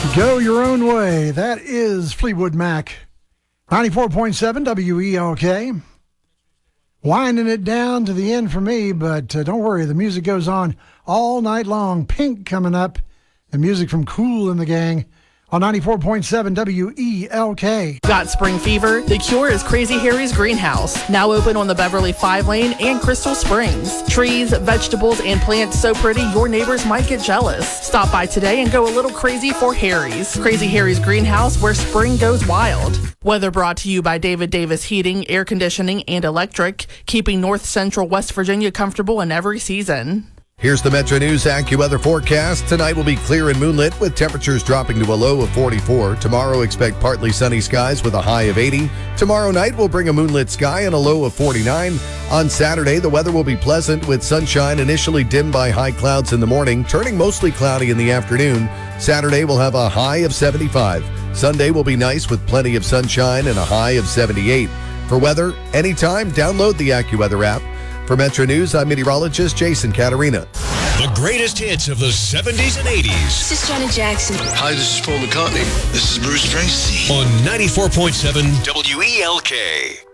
Go your own way. That is Fleetwood Mac. 94.7 WELK. Winding it down to the end for me, but don't worry, the music goes on all night long. Pink coming up, the music from Kool and the Gang on 94.7 WELK. Got spring fever? The cure is Crazy Harry's Greenhouse, now open on the Beverly 5 Lane and Crystal Springs. Trees, vegetables, and plants so pretty your neighbors might get jealous. Stop by today and go a little crazy for Harry's. Crazy Harry's Greenhouse, where spring goes wild. Weather brought to you by David Davis Heating, Air Conditioning, and Electric, keeping North Central West Virginia comfortable in every season. Here's the Metro News AccuWeather forecast. Tonight will be clear and moonlit with temperatures dropping to a low of 44. Tomorrow, expect partly sunny skies with a high of 80. Tomorrow night will bring a moonlit sky and a low of 49. On Saturday, the weather will be pleasant with sunshine initially dimmed by high clouds in the morning, turning mostly cloudy in the afternoon. Saturday will have a high of 75. Sunday will be nice with plenty of sunshine and a high of 78. For weather, anytime, download the AccuWeather app. For Metro News, I'm meteorologist Jason Caterina. The greatest hits of the 70s and 80s. This is Janet Jackson. Hi, this is Paul McCartney. This is Bruce Springsteen. On 94.7 WELK.